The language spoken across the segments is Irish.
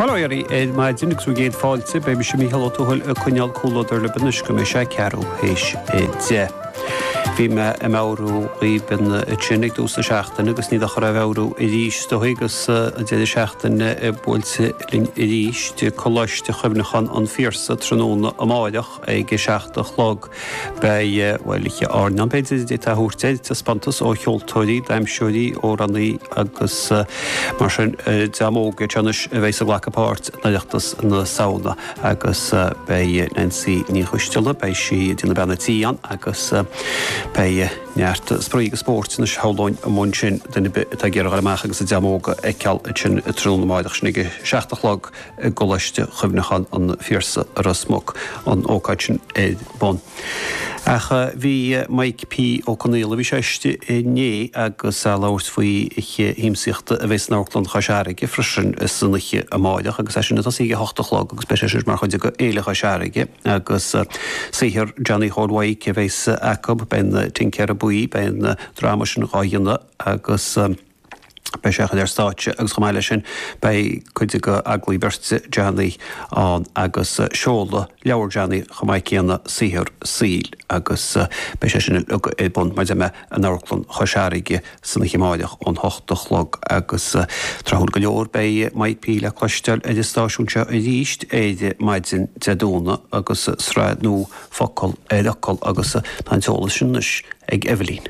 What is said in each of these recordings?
Colóirí mai dúnach géad fáilte be mi sé míhall túil a chuineal cúladar le banusca me sé cearú hééis de. Bhí me amárú í ben tsinnig dús na seachtain agus ní a chu bhharú i ríis dohuigus de seachtain bhilte linn i ríis de choláiste chumnachan an fírsa tróna amáideach ag seachtach log bhfuiliche ána beidir de taúirte tá spantas ó cheoltóirí daimseúí ó rannaí agus mar sin deamóga teannis bhééis a lechapát naachtas na saona agus Nancy ní chuisteile bei si duna benna tíán agus bei neart spríige sport na háláin a mún sin duna a ggéar amach agus a deamóga ag ceall sin trúna maidiach snig seachtach lag goiste chumnachan an fírsa rasmog an ócáid sin é bon. Acha bhí Mike P. ó Conéla bhí séiste né agus láirt faoi híimsíochta a bheits nálan chaseige frisin sannache amáideach agus sin ige hochtach lag agus be mar chuide go éile chaseige agus sihir Johnny Hallwaig a bhééis acob ben tincear a buí ben drama sin gáanna agus bei seachad státe agus chaáile sin bei chuide go aglaí berse Johnny an agus seola leabhar Johnny chamáid céanna sihir síl agus bei sé sin bun mar me an álan choseige sanna chimáideach an hochtach lag agus trahul go leor bei Mike P. le chluisteil idir stáisiúnte i ríist éide maidin deúna agus sráid nó focail éideáil agus táteola sinnis ag Evelyn.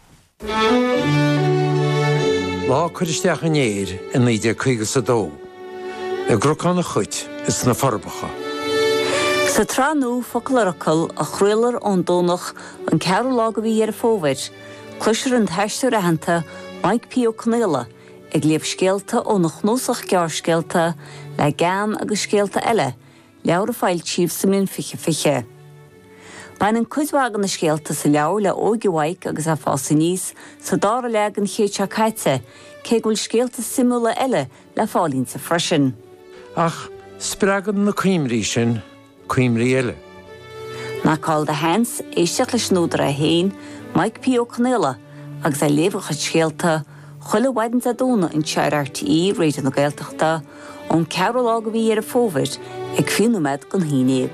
Lá chuiristeach an éir in idir chuigus a dó. Le grocánna chuit is na farbacha. Sa tránú foclaracail a chruilar ón dónach an cearú lá go bhí ar fóhaid, cluisir an theistú rahananta Mike P. ó Conéla ag léamh scéalta ó nach nósach gear scéalta le gan agus scéalta eile, leabhar a fáil tíomh sa mún fiche. Bain an cuidhhagan na scéalta sa leabhar le ógihaig agus a fása níos sa dára legan chéte caite, cé gúil scéalta simúla eile le fálín sa freisin. Ach, spreagan na cuimrí sin, cuimrí eile. Nácáil de hens éisteach le snúdar a héin Mike P. ó Conéla agus a léomhacha scéalta chuile bhaidin a dúna in teir RTE réidir na Gaeltachta ón cearú lá go bhí ar a fómhaid ag fiúnaid gon hínéag.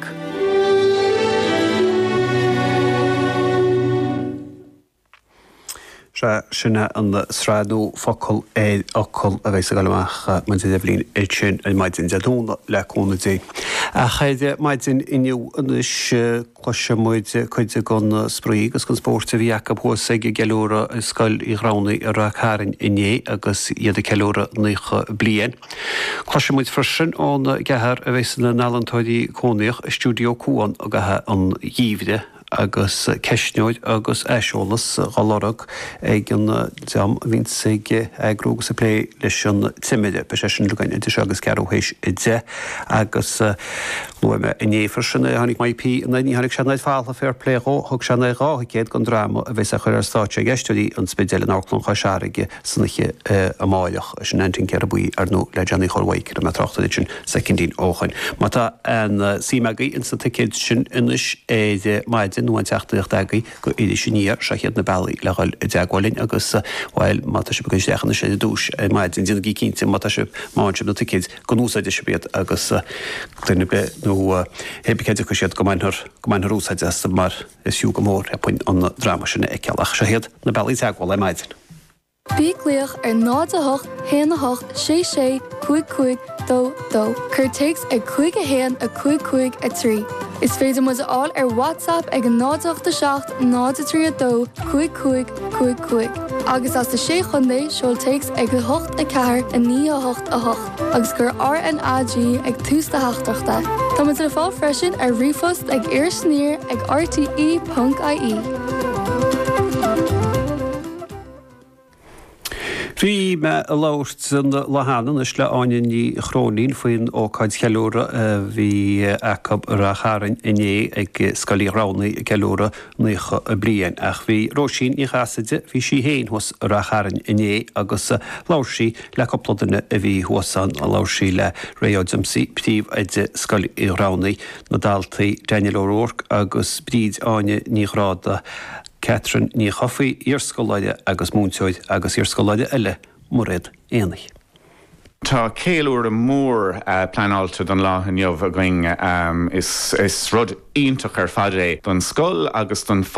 Sinna an sráidú focail éideáil a bheits a galach man Evelyn sin an maidin deúna leúna dé. A chaide maidin inniu anis chluise muid chuide gon sprí agus gon spórta bhí aca bhuasa ige geúra scoil i gránaí ar a charin inné agus iad a ceúra nícha blian. Chluise muid frisin ón gethar a bheits na nálantóidí cónaíoch stúdio cúan a gathe an dhíomhide agus ceisneoid agus éiseolalas galorach ag an deam vín sig agrúgus a lé leis an timide be sé sin lugain idir agus cearúhééis I de agus luime inéfar sinna hanig Mike P. na ní hanig seannaid fála fér pléró thug sena rá céad gan drama a bheits a chuir státe geisteí an spidéile nálan chaseige sannache amáideach sin antin cear buí ar nó le Johnny Hallwaig a trachtta sin secondín óchain. Má tá an símeagaí in sa tiid sin inis éide maidin nó an teachtaíocht agaí go idir sinníar se chéad na bailí leáil deagháilinn agus bhil mata se begus dechanna sé dúis maidin dina cínta mata se máintse na tiid go núsáide se bead agus duine be nó hebicéidir chu siad gomainthar úsáide mar isú go mór puin an drama sinna ag ceallach se héad na bailí deagháil le maidin. Bí léoch ar 98 héanacht 66 55 dó. Cur takes ag 5 héan a 55 a 3. Is féidir mu all ar WhatsApp ag 98 93 dó 55 55. Agus as de 6 chundé seol takes ag 8 a 4 a 9 8 a 8. Agus gur RNAG ag tústa 8achta. Tá mu a fá freisin ar rifost ag ar snír ag rte.ie. Bhí me a láirt san lehanan is le áine ní chrónín faoin ócáid ceúra bhí acob ar a charan inné ag scailí ránaí ceúra nucha a blian ach bhí róisín í chaide bhí si héin hos ar a charan inné agus láirsí le copladanna a bhí huasan a láirsí le réáidamsaí ptíomh ide scailí ránaí na daltaí Daniel O'Rourke agus bríd áine ní ráda Catherine ní chofaí irscoláide agus múnteoid agus irscoláide eile murid éanaí. Tá céalúir mór pleanáilte don láthain jobh a going is rud ionntach ar fad é don scoil agus don